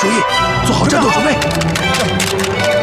注意，做好战斗准备。